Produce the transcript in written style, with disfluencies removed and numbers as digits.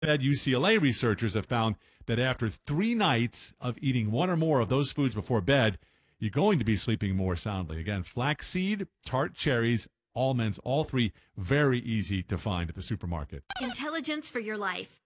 UCLA researchers have found that after 3 nights of eating one or more of those foods before bed, you're going to be sleeping more soundly. Again, flaxseed, tart cherries, almonds, all three very easy to find at the supermarket. Intelligence for your life.